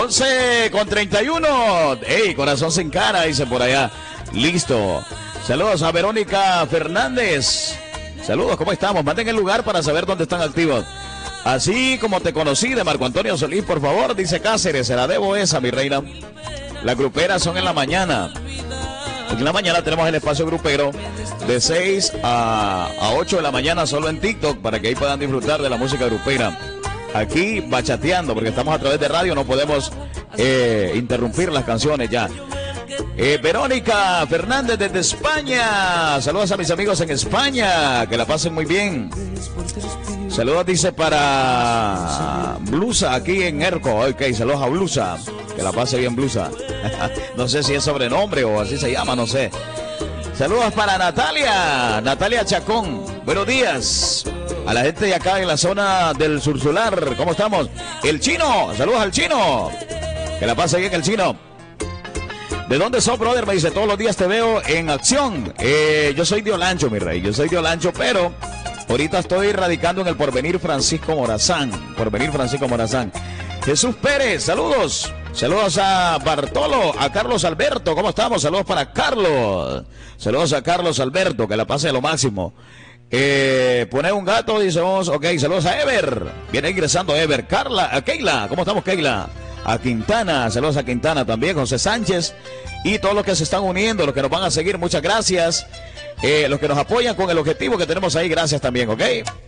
11:31. ¡Ey, corazón sin cara! Dice por allá. Listo. Saludos a Verónica Fernández. Saludos, ¿cómo estamos? Manden el lugar para saber dónde están activos. Así como te conocí, de Marco Antonio Solís, por favor, dice Cáceres. Se la debo esa, mi reina. Las gruperas son en la mañana. En la mañana tenemos el espacio grupero de 6 a 8 de la mañana solo en TikTok para que ahí puedan disfrutar de la música grupera. Aquí bachateando, porque estamos a través de radio, no podemos interrumpir las canciones ya. Verónica Fernández desde España. Saludos a mis amigos en España, que la pasen muy bien. Saludos, dice, para Blusa aquí en Erco. Ok, saludos a Blusa, que la pase bien Blusa. No sé si es sobrenombre o así se llama, no sé. Saludos para Natalia Chacón. Buenos días a la gente de acá en la zona del Sursular. ¿Cómo estamos? El Chino, saludos al Chino, que la pase bien el Chino. ¿De dónde sos, brother? Me dice, todos los días te veo en acción. Yo soy de Olancho, mi rey. Yo soy de Olancho, pero ahorita estoy radicando en el Porvenir Francisco Morazán. Jesús Pérez, saludos. Saludos a Bartolo, a Carlos Alberto. ¿Cómo estamos? Saludos para Carlos. Saludos a Carlos Alberto, que la pase a lo máximo. Pone un gato, dice, vamos, ok. Saludos a Ever. Viene ingresando Ever. Keila, ¿cómo estamos, Keila? A Quintana, saludos a Quintana también, José Sánchez y todos los que se están uniendo, los que nos van a seguir, muchas gracias. Los que nos apoyan con el objetivo que tenemos ahí, gracias también, ¿ok?